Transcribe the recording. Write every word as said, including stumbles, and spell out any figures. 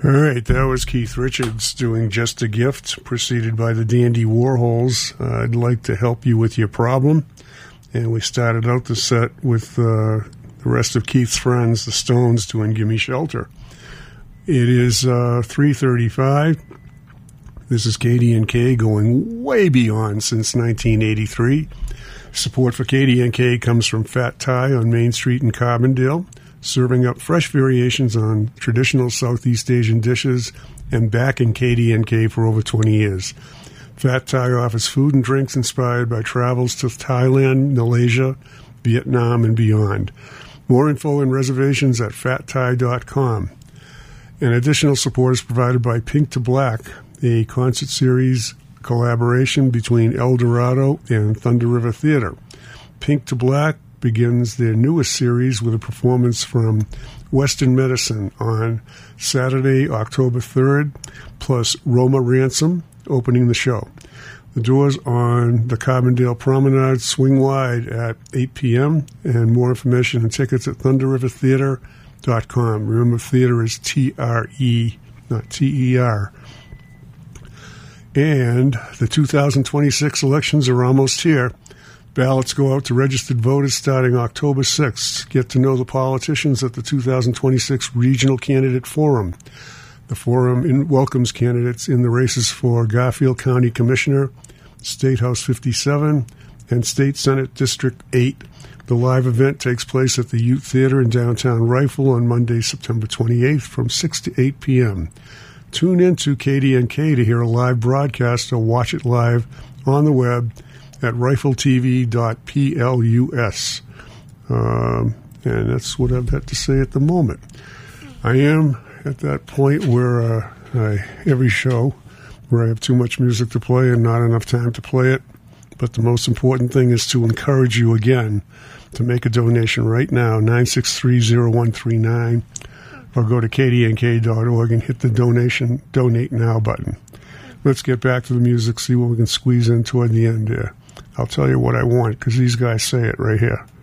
All right, that was Keith Richards doing Just a Gift, preceded by the Dandy Warhols. Uh, I'd like to help you with your problem. And we started out the set with uh, the rest of Keith's friends, the Stones, doing Gimme Shelter. It is uh, three thirty-five. This is K D N K going way beyond since nineteen eighty-three. Support for K D N K comes from Fat Thai on Main Street in Carbondale, serving up fresh variations on traditional Southeast Asian dishes and backing K D N K for over twenty years. Fat Thai offers food and drinks inspired by travels to Thailand, Malaysia, Vietnam, and beyond. More info and reservations at fat thai dot com. And additional support is provided by Pink to Black, a concert series collaboration between El Dorado and Thunder River Theater. Pink to Black begins their newest series with a performance from Western Medicine on Saturday, October third, plus Roma Ransom opening the show. The doors on the Carbondale Promenade swing wide at eight p.m. and more information and tickets at thunder river theater dot com. Remember, theater is T R E, not T E R. And the two thousand twenty-six elections are almost here. Ballots go out to registered voters starting October sixth. Get to know the politicians at the two thousand twenty-six Regional Candidate Forum. The forum in, welcomes candidates in the races for Garfield County Commissioner, State House fifty-seven, and State Senate District eight. The live event takes place at the Ute Theater in downtown Rifle on Monday, September twenty-eighth from six to eight p.m. Tune in to K D N K to hear a live broadcast or watch it live on the web at rifle t v dot plus. Um, and that's what I've got to say at the moment. I am at that point where uh, I, every show where I have too much music to play and not enough time to play it. But the most important thing is to encourage you again to make a donation right now, nine six three, zero one three nine, or go to k d n k dot org and hit the donation donate now button. Let's get back to the music, see what we can squeeze in toward the end here. I'll tell you what I want, because these guys say it right here.